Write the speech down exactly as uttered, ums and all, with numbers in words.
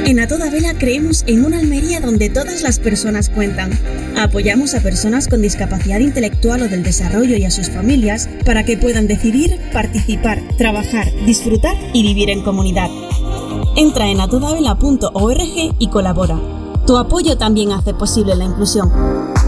En A Toda Vela creemos en una Almería donde todas las personas cuentan. Apoyamos a personas con discapacidad intelectual o del desarrollo y a sus familias para que puedan decidir, participar, trabajar, disfrutar y vivir en comunidad. Entra en a toda vela punto org y colabora. Tu apoyo también hace posible la inclusión.